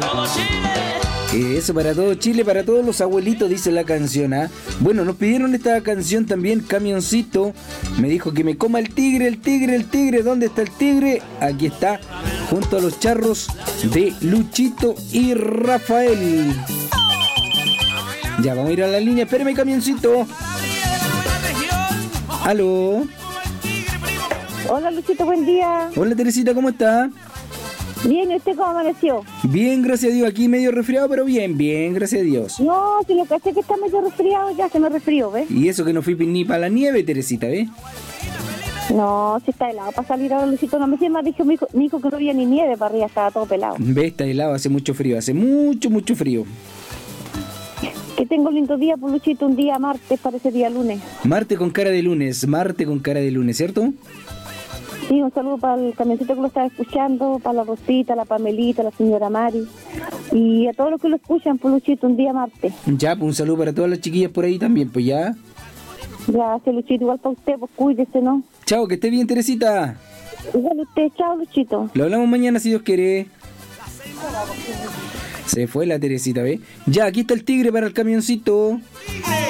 Eso, para todo Chile, para todos los abuelitos, dice la canción, ¿ah? Bueno, nos pidieron esta canción también, Camioncito. Me dijo que me coma el tigre, el tigre, el tigre. ¿Dónde está el tigre? Aquí está, junto a los charros de Luchito y Rafael. Ya, vamos a ir a la línea. Espérame, Camioncito. ¿Aló? Hola, Luchito, buen día. Hola, Teresita, ¿cómo está? Bien, ¿y usted cómo amaneció? Bien, gracias a Dios. Aquí medio resfriado, pero bien, bien, gracias a Dios. No, si lo que hace es que está medio resfriado, ya se me resfrió, ¿ves? Y eso que no fui ni para la nieve, Teresita, ¿ves? No, si está helado para salir ahora, Luchito. No me sé más, dijo mi hijo que no había ni nieve para arriba, estaba todo pelado. ¿Ves? Está helado, hace mucho frío, hace mucho, mucho frío. Que tengo un lindo día, pues, Luchito, un día martes, parece día lunes. Marte con cara de lunes, Marte con cara de lunes, ¿cierto? Sí, un saludo para el camioncito que lo estaba escuchando, para la Rosita, la Pamelita, la señora Mari. Y a todos los que lo escuchan, pues, Luchito, un día martes. Ya, pues un saludo para todas las chiquillas por ahí también, pues ya. Gracias, Luchito, igual para usted, pues cuídese, ¿no? Chao, que esté bien, Teresita. Igual usted, chao, Luchito. Lo hablamos mañana si Dios quiere. Se fue la Teresita, ¿ves? Ya, aquí está el tigre para el camioncito.